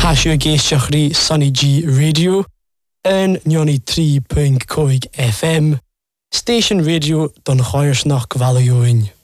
Hasio géisteachrí Sunny G Radio yn 93.5 FM, Station Radio don Choirsnach Valioin.